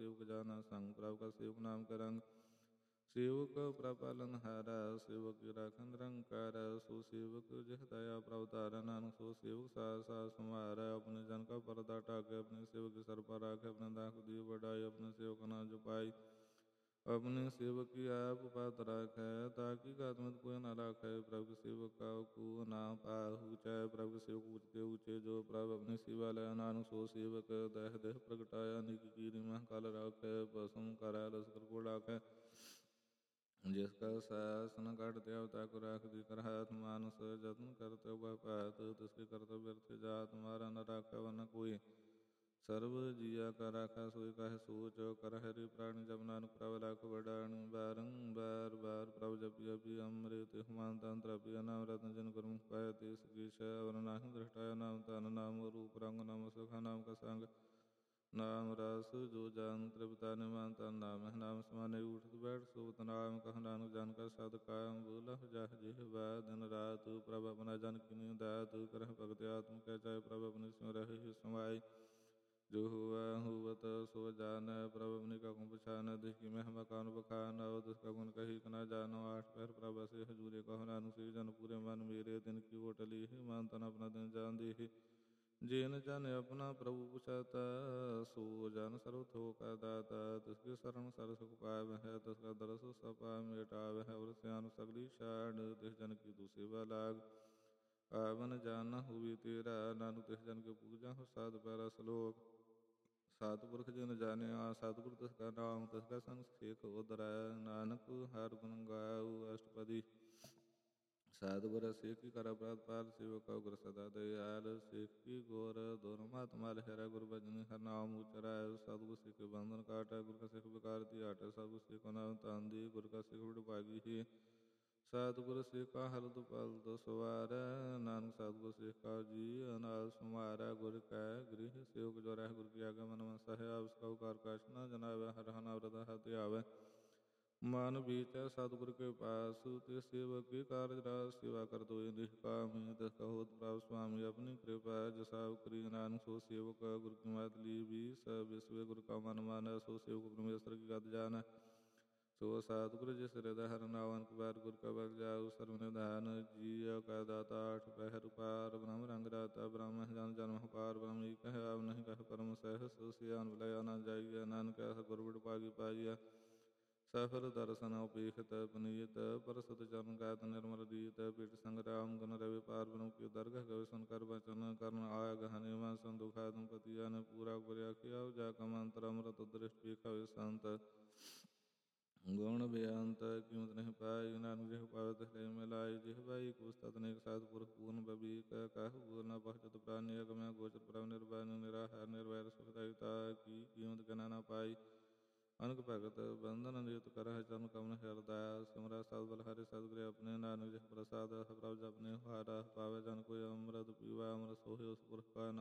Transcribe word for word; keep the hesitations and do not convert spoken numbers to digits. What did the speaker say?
सेवक जाना संग प्रभु का सेवक नाम का रंग सेवक प्रपालन हारा सेवक राखन निरंकार सो सेवक जह दया प्रभु तारा नानक सो सेवक सार सार संवारा अपने जन का पर्दा टाके अपने सेवक के सर पर राखे अपने दाख दिए बढ़ाई अपने सेवक ना जुपाई अपने सेवक की आप पात राखे ताकि आत्मत कोई न राखे प्रभु के सेवक का को ना पाहु चाहे प्रभु के सेवक ऊंचे ऊंचे जो प्रभु अपने सेवा लय नानक सो सेवक देह देह प्रगटाया निक कीरी महाकाल राखे पसम करा लस्कर को डाके जिसका शासन काटते अवता को राख दी कर हाथ मानस जतन करते वह पात तिसके करते व्यर्थ जात मारा न राखा व न कोई सर्व जिया का राखा सोई कह सोच कर हरि प्राणी जब नानक प्रभ लाख बड़ाणी बारंबार बार प्रभ जपि अपि अमृत हुमान तंत्र अपि अनाम रत्न जन कर्म पाय तेस कीश अवर नाहि दृष्टाय नाम तन नाम रूप रंग नाम सखा नाम का संग नाम रस जो जान त्रिपता निमान तन नाम है नाम समाने उठत बैठ सोत नाम कह नानक जान का सद कायम बोला जाह जिह दिन रात प्रभ अपना जन किनी दात करह भगत आत्म कह चाहे प्रभ अपने सिंह रहे समाई जो हुआ हुवत सो जान प्रभ अपनी का गुण पछान देखी में हम कान बखान और उसका गुण कही कना जानो आठ पैर प्रभ से हजूरे कहो नानु से जन पूरे मन मेरे दिन की ओटली है मान तन अपना दिन जान दे जिन जन अपना प्रभु पुछाता सो जन सर्व का दाता तुसके शरण सर सुख पाव है तुसका दरस सपा मेटाव है और सियान सगली शाण तिस जन की तू सेवा लाग आवन जाना हुई तेरा नानु तिस जन के पूजा हो साध पैरा श्लोक सतपुरख जिन जाने आ सतगुरु तिसका नाम तिसका संग सेख उदराय नानक हर गुण गाऊ अष्टपदी साधुवर सेख की कर अपराध पार सेवक गुर सदा दयाल सेख की गोर दोनों मात माल हेरा गुरु भजनी हर नाम उचराय सतगुरु सिख बंधन काटा गुरु का सिख विकार दिया आटा सतगुरु सिख नाम तान दी गुरु का सिख विड भागी ही सतगुरु सिख का हर दुपल दो सवार नानक सतगुरु सिख का जी अनाल सुमारा गुरु का गृह सेवक जो रह गुरु की आगे मन मन सह उसका उकार काश न जनावे हर हना व्रत हाथ आवे मन बीच सतगुरु के पास ते सेवक की कार्य राज सेवा कर दो निष्कामी तथा होत प्राप्त स्वामी अपनी कृपा जसा करी नानक सो सेवक गुरु की मात ली भी स विश्व गुरु का मन माना सो सेवक परमेश्वर की गत जाना सो सतगुरु जिस हृदय हर नावन के बार गुरु का बल जाऊ सर्वनिधान जिय का दाता आठ पहर पार ब्रह्म रंग राता ब्रह्म जन जन्म पार ब्रह्म कह अब नहीं कह परम सह सो सियान बुलाया न जाइया नानक गुरु बिड पागी पाइया सफल दर्शन उपेक्षित पुनीत परसत चरण गात निर्मल रीत पीठ संग्राम गुण रवि पार ब्रह्म की दरगह कवि सुनकर वचन कर्ण आय गहने मन संदुखा तुम पतिया ने पूरा गुरिया किया जा कमंत्र अमृत दृष्टि कवि संत गुण बेअंत कीमत नहीं पाई नानक जिह पावत हृदय में लाई जिह बाई कुस्तत नेक साध पुरख पूर्ण बबी कहु गुर न पहचत प्राणी अगम्य गोचर प्रभ निर्वाण निराहार निर्वैर सुखदायिता की कीमत गना न पाई अनक भगत बंधन नियुत कर चरण कमन हृदय सिमरा साध बलहारी सदगुरु अपने नानक जिह प्रसाद प्रभ जपने हारा पावे जन कोई अमृत पीवा अमृत सोहे उस पुरख का